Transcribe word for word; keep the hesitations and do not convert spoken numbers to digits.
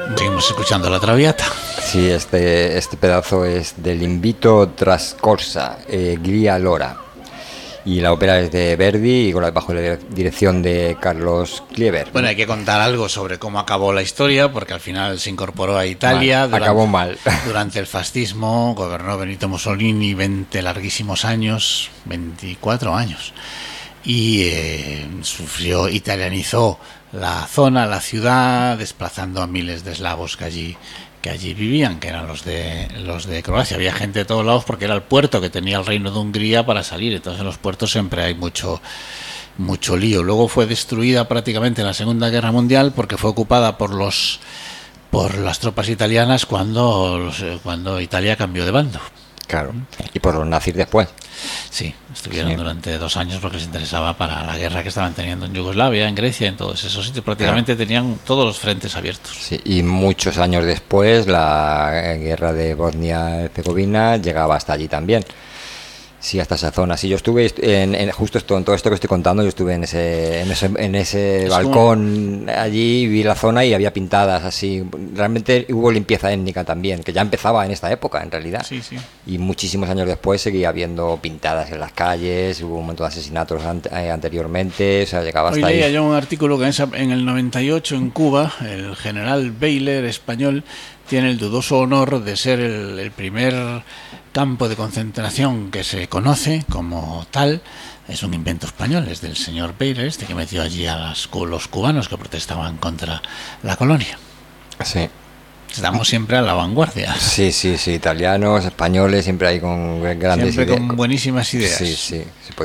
Seguimos escuchando La Traviata. Sí, este, este pedazo es del Invito Trascorsa, eh, Glia Lora. Y la ópera es de Verdi y con la, bajo la dirección de Carlos Klieber. Bueno, hay que contar algo sobre cómo acabó la historia, porque al final se incorporó a Italia. Mal, durante, acabó mal. Durante el fascismo gobernó Benito Mussolini veinte larguísimos años, veinticuatro años. Y eh, sufrió, italianizó la zona, la ciudad, desplazando a miles de eslavos que allí que allí vivían, que eran los de los de Croacia. Había gente de todos lados porque era el puerto que tenía el Reino de Hungría para salir. Entonces en los puertos siempre hay mucho mucho lío. Luego fue destruida prácticamente en la Segunda Guerra Mundial porque fue ocupada por los por las tropas italianas cuando cuando Italia cambió de bando. Claro, y por los nazis después. Sí, estuvieron Sí. durante dos años porque les interesaba para la guerra que estaban teniendo en Yugoslavia, en Grecia, en todos esos sitios. Prácticamente Claro. tenían todos los frentes abiertos. Sí, y muchos años después la guerra de Bosnia-Herzegovina llegaba hasta allí también. Sí, hasta esa zona. Sí, yo estuve en, en justo esto, en todo esto que estoy contando, yo estuve en ese, en ese, en ese balcón como... allí, vi la zona y había pintadas así. Realmente hubo limpieza étnica también, que ya empezaba en esta época, en realidad. Sí, sí. Y muchísimos años después seguía habiendo pintadas en las calles, hubo un montón de asesinatos ante, eh, anteriormente, o sea, llegaba hasta Hoy ahí. leía yo un artículo que en, esa, en el noventa y ocho en Cuba, el general Baylor, español, tiene el dudoso honor de ser el, el primer campo de concentración que se conoce como tal. Es un invento español, es del señor Baylor, este que metió allí a las, los cubanos que protestaban contra la colonia. Sí. Estamos siempre a la vanguardia. Sí, sí, sí, italianos, españoles, siempre hay con grandes siempre ideas. con buenísimas ideas. Sí, sí.